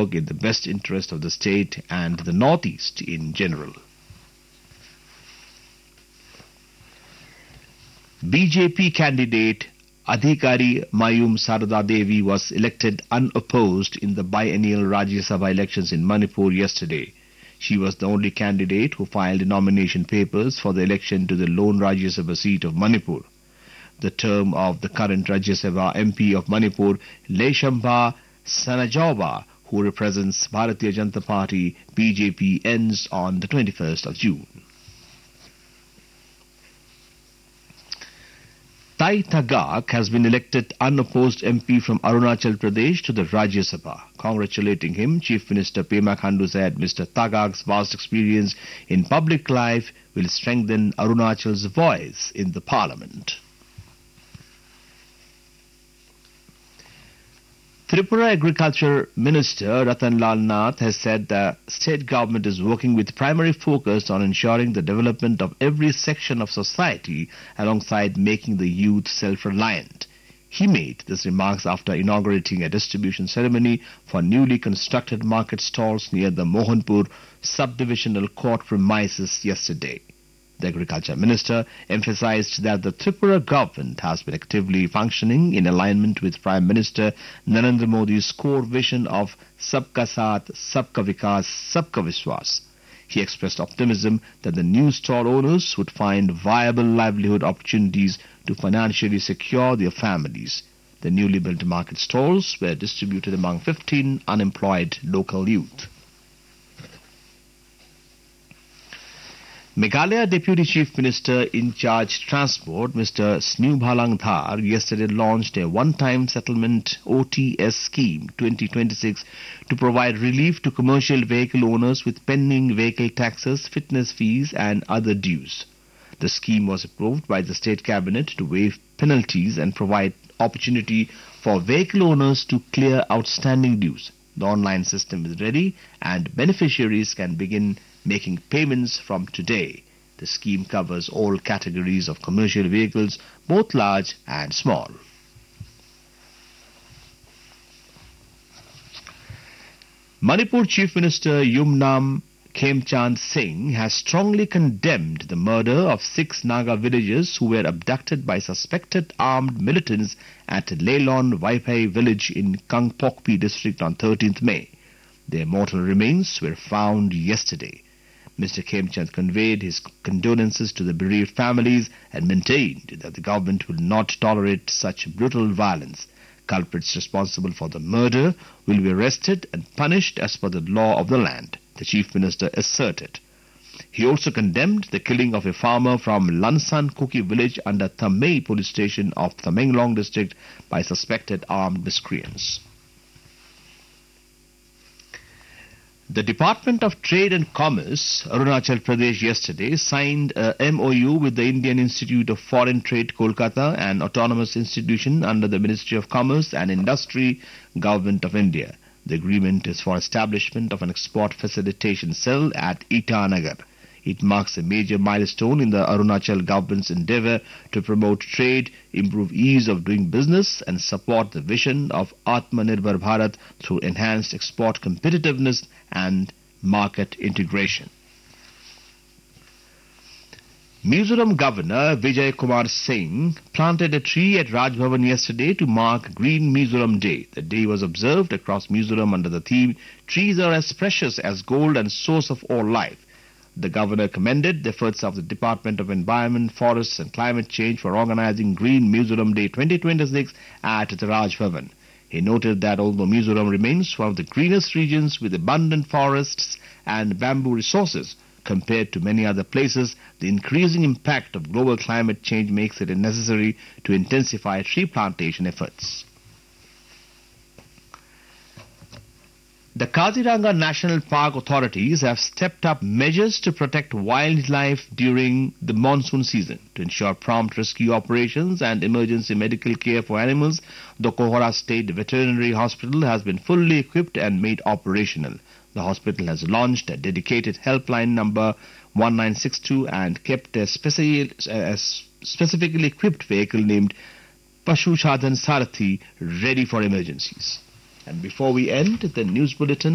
work in the best interest of the state and the Northeast in general. BJP candidate Adhikari Mayum Sarada Devi was elected unopposed in the biennial Rajya Sabha elections in Manipur yesterday. She was the only candidate who filed nomination papers for the election to the lone Rajya Sabha seat of Manipur. The term of the current Rajya Sabha MP of Manipur, Leshamba Sanajauba, who represents Bharatiya Janata Party BJP, ends on the 21st of June. Tai Tagaq has been elected unopposed MP from Arunachal Pradesh to the Rajya Sabha. Congratulating him, Chief Minister Pema Khandu said Mr. Tagaq's vast experience in public life will strengthen Arunachal's voice in the parliament. Tripura Agriculture Minister Ratan Lal Nath has said the state government is working with primary focus on ensuring the development of every section of society alongside making the youth self-reliant. He made these remarks after inaugurating a distribution ceremony for newly constructed market stalls near the Mohanpur subdivisional court premises yesterday. The Agriculture Minister emphasized that the Tripura government has been actively functioning in alignment with Prime Minister Narendra Modi's core vision of Sabka Saath, Sabka Vikas, Sabka Vishwas. He expressed optimism that the new stall owners would find viable livelihood opportunities to financially secure their families. The newly built market stalls were distributed among 15 unemployed local youth. Meghalaya Deputy Chief Minister in charge Transport, Mr. Snubhalang Dhar, yesterday launched a one-time settlement OTS scheme 2026 to provide relief to commercial vehicle owners with pending vehicle taxes, fitness fees and other dues. The scheme was approved by the State Cabinet to waive penalties and provide opportunity for vehicle owners to clear outstanding dues. The online system is ready and beneficiaries can begin making payments from today. The scheme covers all categories of commercial vehicles, both large and small. Manipur Chief Minister Yumnam Khemchand Singh has strongly condemned the murder of 6 Naga villagers who were abducted by suspected armed militants at Leilon Waipai village in Kangpokpi district on 13th May. Their mortal remains were found yesterday. Mr. Khemchand conveyed his condolences to the bereaved families and maintained that the government will not tolerate such brutal violence. Culprits responsible for the murder will be arrested and punished as per the law of the land, the Chief Minister asserted. He also condemned the killing of a farmer from Lansan Kuki village under Thamei police station of Tamenglong district by suspected armed miscreants. The Department of Trade and Commerce, Arunachal Pradesh, yesterday signed a MOU with the Indian Institute of Foreign Trade, Kolkata, an autonomous institution under the Ministry of Commerce and Industry, Government of India. The agreement is for establishment of an export facilitation cell at Itanagar. It marks a major milestone in the Arunachal government's endeavour to promote trade, improve ease of doing business and support the vision of Atmanirbhar Bharat through enhanced export competitiveness and market integration. Mizoram Governor Vijay Kumar Singh planted a tree at Raj Bhavan yesterday to mark Green Mizoram Day. The day was observed across Mizoram under the theme, "Trees are as precious as gold and source of all life." The governor commended the efforts of the Department of Environment, Forests and Climate Change for organizing Green Mizoram Day 2026 at the Raj Bhavan. He noted that although Mizoram remains one of the greenest regions with abundant forests and bamboo resources, compared to many other places, the increasing impact of global climate change makes it necessary to intensify tree plantation efforts. The Kaziranga National Park authorities have stepped up measures to protect wildlife during the monsoon season. To ensure prompt rescue operations and emergency medical care for animals, the Kohara State Veterinary Hospital has been fully equipped and made operational. The hospital has launched a dedicated helpline number 1962 and kept a specifically equipped vehicle named Pashu Sadhan Sarathi ready for emergencies. And before we end the news bulletin,